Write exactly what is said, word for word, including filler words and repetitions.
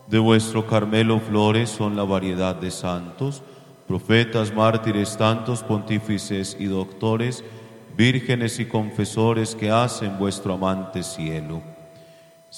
De vuestro Carmelo flores son la variedad de santos, profetas, mártires, tantos pontífices y doctores, vírgenes y confesores que hacen vuestro amante cielo.